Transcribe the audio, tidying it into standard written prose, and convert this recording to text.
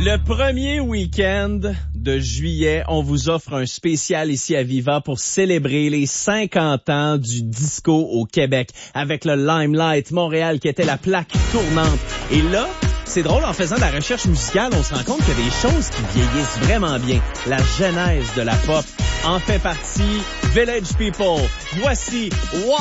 Le premier week-end de juillet, on vous offre un spécial ici à Viva pour célébrer les 50 ans du disco au Québec avec le Limelight Montréal qui était la plaque tournante. Et là, c'est drôle, en faisant de la recherche musicale, on se rend compte qu'il y a des choses qui vieillissent vraiment bien. La genèse de la pop en fait partie. Village People, voici